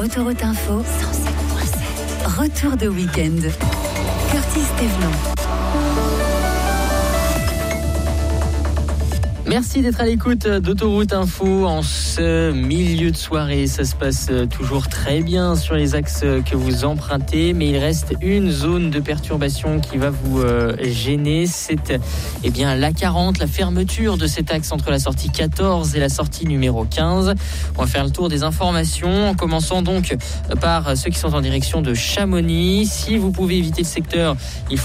Autoroute Info, 107.7. Retour de week-end. Curtis Thévenon. Merci d'être à l'écoute d'Autoroute Info en ce milieu de soirée. Ça se passe toujours très bien sur les axes que vous empruntez, mais il reste une zone de perturbation qui va vous gêner. C'est l'A40, la fermeture de cet axe entre la sortie 14 et la sortie numéro 15. On va faire le tour des informations en commençant donc par ceux qui sont en direction de Chamonix. Si vous pouvez éviter le secteur, il faut